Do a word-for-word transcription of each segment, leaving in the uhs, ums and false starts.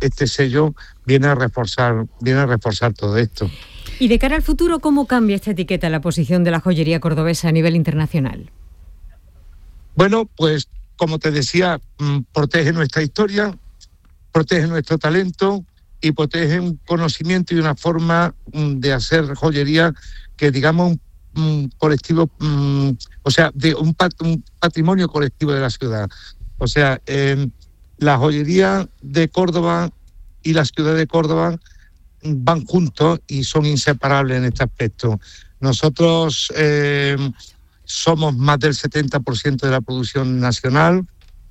este sello viene a reforzar, viene a reforzar todo esto. Y de cara al futuro, ¿cómo cambia esta etiqueta la posición de la joyería cordobesa a nivel internacional? Bueno, pues como te decía, protege nuestra historia, protege nuestro talento y protege un conocimiento y una forma de hacer joyería que, digamos, un, un colectivo, um, o sea, de un, pat, un patrimonio colectivo de la ciudad. O sea, eh, la joyería de Córdoba y la ciudad de Córdoba van juntos y son inseparables en este aspecto. Nosotros eh, somos más del setenta por ciento de la producción nacional,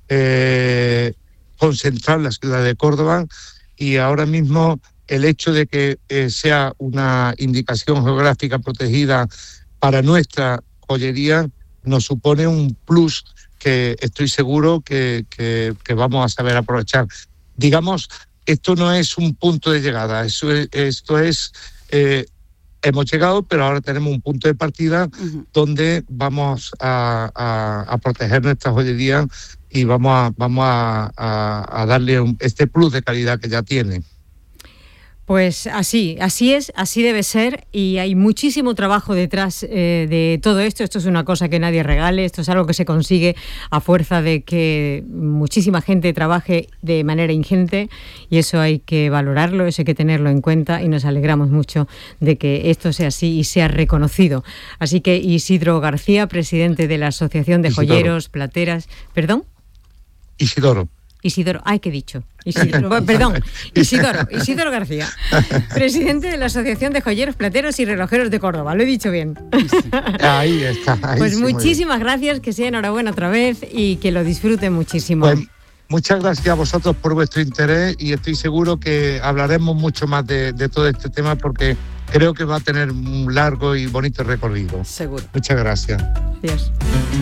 eh, concentrada en la ciudad de Córdoba, y ahora mismo el hecho de que eh, sea una indicación geográfica protegida para nuestra joyería nos supone un plus que estoy seguro que, que, que vamos a saber aprovechar. Digamos, esto no es un punto de llegada, eso es, esto es, eh, hemos llegado, pero ahora tenemos un punto de partida uh-huh. donde vamos a, a, a proteger nuestra joyería y vamos a, vamos a, a, a darle un, este plus de calidad que ya tiene. Pues así, así es, así debe ser, y hay muchísimo trabajo detrás eh, de todo esto. Esto es una cosa que nadie regale, esto es algo que se consigue a fuerza de que muchísima gente trabaje de manera ingente, y eso hay que valorarlo, eso hay que tenerlo en cuenta, y nos alegramos mucho de que esto sea así y sea reconocido. Así que Isidro García, presidente de la Asociación de Isidoro. Joyeros, Plateras... ¿Perdón? Isidoro. Isidoro, ay, ¿qué he dicho? Isidoro, perdón, Isidoro, Isidoro García, presidente de la Asociación de Joyeros, Plateros y Relojeros de Córdoba. Lo he dicho bien. Ahí está. Ahí pues sí, muchísimas gracias, que sea enhorabuena otra vez y que lo disfruten muchísimo. Pues, muchas gracias a vosotros por vuestro interés, y estoy seguro que hablaremos mucho más de, de todo este tema, porque creo que va a tener un largo y bonito recorrido. Seguro. Muchas gracias. Adiós.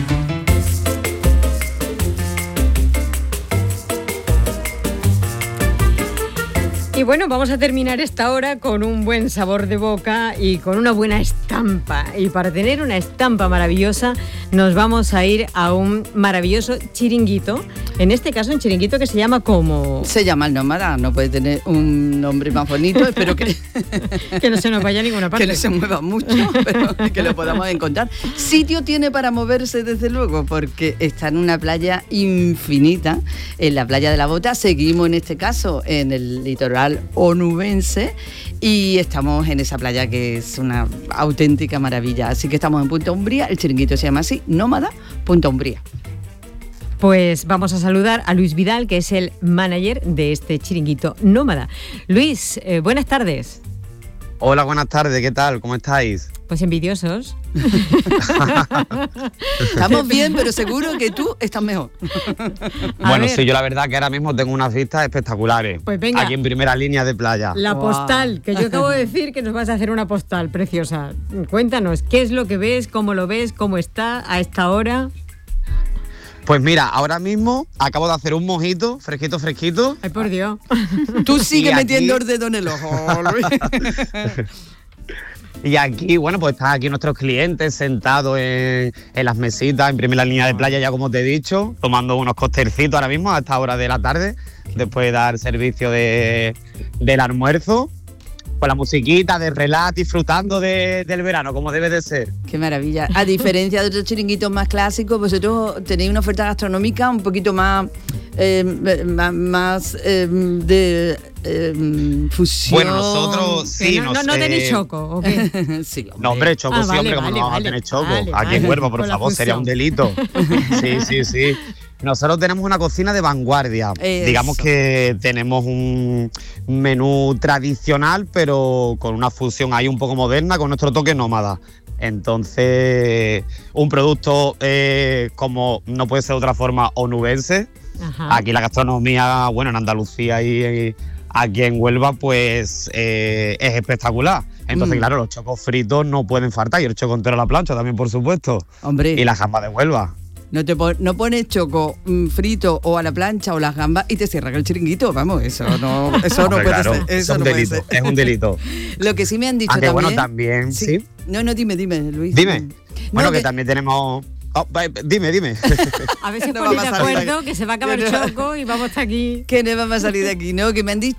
Y bueno, vamos a terminar esta hora con un buen sabor de boca y con una buena estampa. Y para tener una estampa maravillosa, nos vamos a ir a un maravilloso chiringuito. En este caso, un chiringuito que se llama como... Se llama El Nómada, no puede tener un nombre más bonito. Espero que... que no se nos vaya a ninguna parte. Que no se mueva mucho, pero que lo podamos encontrar. Sitio tiene para moverse, desde luego, porque está en una playa infinita, en la playa de la Bota. Seguimos, en este caso, en el litoral onubense, y estamos en esa playa que es una auténtica maravilla. Así que estamos en Punta Umbría, el chiringuito se llama así, Nómada, Punta Umbría. Pues vamos a saludar a Luis Vidal, que es el manager de este chiringuito Nómada. Luis, eh, buenas tardes. Hola, buenas tardes, ¿qué tal? ¿Cómo estáis? Pues envidiosos. Estamos bien, pero seguro que tú estás mejor. Bueno, sí, yo la verdad que ahora mismo tengo unas vistas espectaculares. Pues venga. Aquí en primera línea de playa. La Wow. postal, que yo acabo de decir que nos vas a hacer una postal preciosa. Cuéntanos, ¿qué es lo que ves? ¿Cómo lo ves? ¿Cómo está a esta hora? Pues mira, ahora mismo acabo de hacer un mojito, fresquito, fresquito. Ay, por Dios. Tú sigues Y metiendo aquí- el dedo en el ojo, Luis. Y aquí, bueno, pues están aquí nuestros clientes sentados en, en las mesitas, en primera línea de playa, ya como te he dicho, tomando unos costelcitos ahora mismo a esta hora de la tarde, después de dar servicio de, del almuerzo, con la musiquita de relax, disfrutando de, del verano, como debe de ser. Qué maravilla. A diferencia de otros chiringuitos más clásicos, vosotros tenéis una oferta gastronómica un poquito más, eh, más, más eh, de eh, fusión. Bueno, nosotros sí, no, no, nos, no tenéis eh, choco, ¿o qué? Sí, hombre. No, hombre, choco Ah, sí, vale, hombre, como vale, no vamos vale, a tener choco. vale, Aquí vale. en Huelva, por Con la favor, sería un fusión. delito. Sí, sí, sí. Nosotros tenemos una cocina de vanguardia. Eso. Digamos que tenemos un menú tradicional, pero con una fusión ahí un poco moderna, con nuestro toque nómada. Entonces, un producto eh, como no puede ser de otra forma, onubense. Ajá. Aquí la gastronomía, bueno, en Andalucía y eh, aquí en Huelva, pues eh, es espectacular. Entonces, Mm. claro, los chocos fritos no pueden faltar, y el choco entero a la plancha también, por supuesto. Hombre, Y la jamba de Huelva. no, te pon- no pones choco mm, frito o a la plancha o las gambas y te cierran el chiringuito. Vamos, eso no, eso no Hombre, puede claro, ser. Eso es no un puede delito, ser. es un delito. Lo que sí me han dicho Aunque también. bueno, también, sí. No, no, dime, dime, Luis. Dime. No, Bueno, que, que- también tenemos... Oh, va- dime, dime. A ver si os No ponéis vamos de a salir acuerdo, aquí. que se va a acabar el choco y vamos hasta aquí. Que no vamos a salir de aquí, ¿no? Que me han dicho